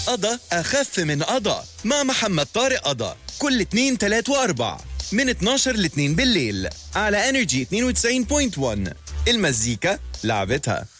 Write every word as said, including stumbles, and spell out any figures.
قضا أخف من قضا مع محمد طارق قضا كل اتنين تلات واربع من اتناشر لاتنين بالليل على انرجي اثنين وتسعين فاصلة واحد. المزيكا لعبتها.